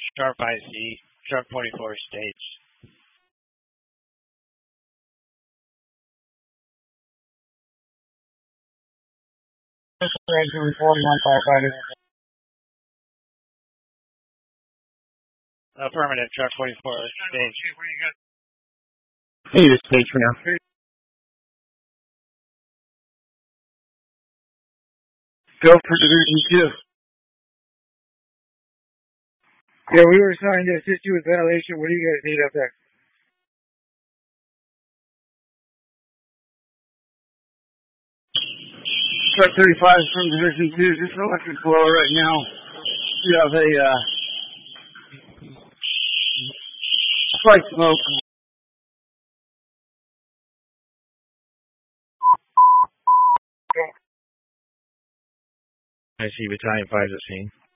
Sharp IC, Sharp 24 stage. Affirmative, Sharp 24 stage. Hey, this stage for now. Go for Division 2. Yeah, we were assigned to assist you with ventilation. What do you guys need up there? Truck 35 from Division 2, just electric flow right now. We have a, slight smoke. I see Battalion 5's at scene.